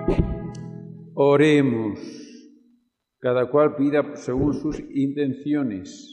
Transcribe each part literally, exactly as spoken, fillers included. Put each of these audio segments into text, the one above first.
Oremos, cada cual pida según sus intenciones.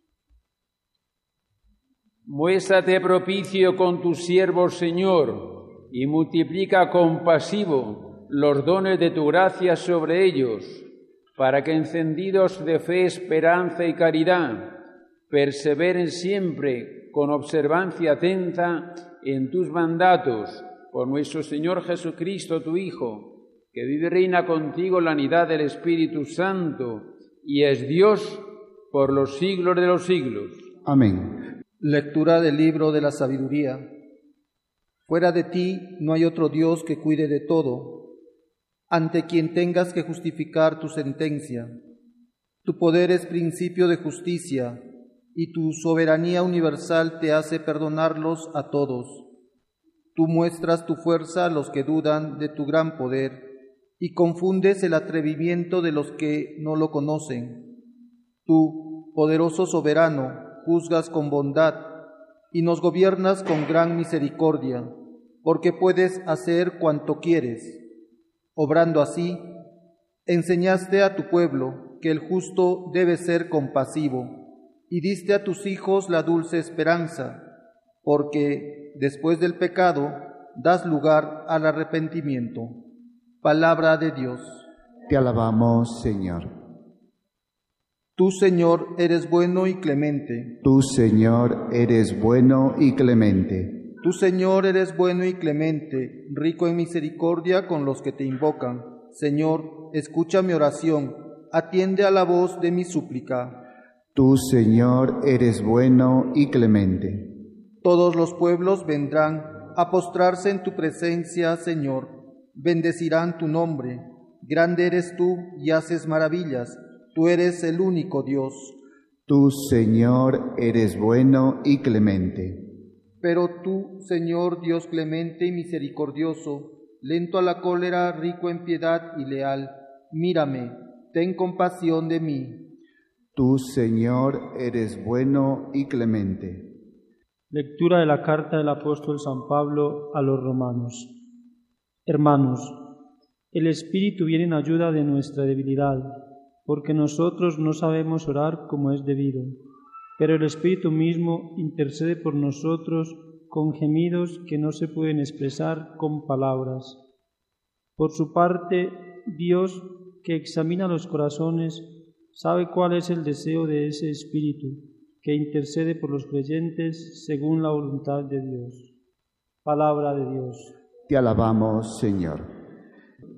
Muéstrate propicio con tus siervos, Señor, y multiplica compasivo los dones de tu gracia sobre ellos, para que encendidos de fe, esperanza y caridad, perseveren siempre con observancia atenta en tus mandatos, por nuestro Señor Jesucristo, tu Hijo, que vive y reina contigo en la unidad del Espíritu Santo, y es Dios por los siglos de los siglos. Amén. Lectura del libro de la sabiduría. Fuera de ti no hay otro Dios que cuide de todo, ante quien tengas que justificar tu sentencia. Tu poder es principio de justicia, y tu soberanía universal te hace perdonarlos a todos. Tú muestras tu fuerza a los que dudan de tu gran poder, y confundes el atrevimiento de los que no lo conocen. Tú, poderoso soberano, juzgas con bondad, y nos gobiernas con gran misericordia, porque puedes hacer cuanto quieres. Obrando así, enseñaste a tu pueblo que el justo debe ser compasivo, y diste a tus hijos la dulce esperanza, porque, después del pecado, das lugar al arrepentimiento. Palabra de Dios. Te alabamos, Señor. Tú, Señor, eres bueno y clemente. Tú, Señor, eres bueno y clemente. Tú, Señor, eres bueno y clemente, rico en misericordia con los que te invocan. Señor, escucha mi oración, atiende a la voz de mi súplica. Tú, Señor, eres bueno y clemente. Todos los pueblos vendrán a postrarse en tu presencia, Señor. Bendecirán tu nombre. Grande eres tú y haces maravillas. Tú eres el único Dios. Tú, Señor, eres bueno y clemente. Pero tú, Señor, Dios clemente y misericordioso, lento a la cólera, rico en piedad y leal, mírame, ten compasión de mí. Tú, Señor, eres bueno y clemente. Lectura de la carta del apóstol San Pablo a los romanos. Hermanos, el Espíritu viene en ayuda de nuestra debilidad, porque nosotros no sabemos orar como es debido, pero el Espíritu mismo intercede por nosotros con gemidos que no se pueden expresar con palabras. Por su parte, Dios, que examina los corazones, sabe cuál es el deseo de ese Espíritu, que intercede por los creyentes según la voluntad de Dios. Palabra de Dios. Te alabamos, Señor.